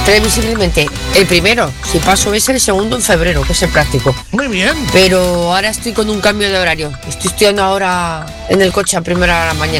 previsiblemente el primero. Si paso ese, el segundo en febrero, que es el práctico. Muy bien. Pero ahora estoy con un cambio de horario. Estoy estudiando ahora en el coche a primera hora de la mañana.